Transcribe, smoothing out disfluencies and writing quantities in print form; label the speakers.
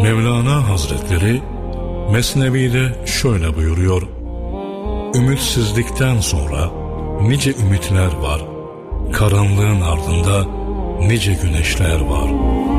Speaker 1: Mevlana Hazretleri Mesnevi'de şöyle buyuruyor: Ümitsizlikten sonra nice ümitler var, karanlığın ardında nice güneşler var.